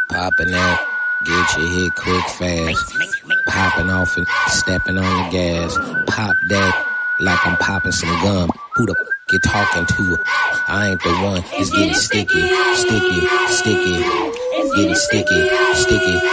Popping that, get your hit quick fast. Popping off and stepping on the gas. Pop that like I'm popping some gum. Who the you talking to? I ain't the one. It's getting sticky, sticky, sticky. Getting sticky, sticky.